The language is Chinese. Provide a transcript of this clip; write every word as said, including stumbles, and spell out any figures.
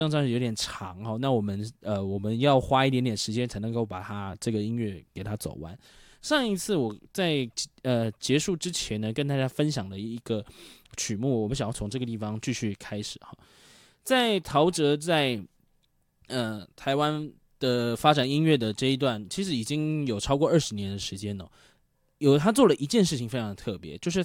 这张专辑有点长哈，那我们呃我们要花一点点时间才能够把它这个音乐给它走完。上一次我在呃结束之前呢，跟大家分享的一个曲目，我们想要从这个地方继续开始哈。在陶喆在呃台湾的发展音乐的这一段，其实已经有超过二十年的时间了。有他做了一件事情非常的特别，就是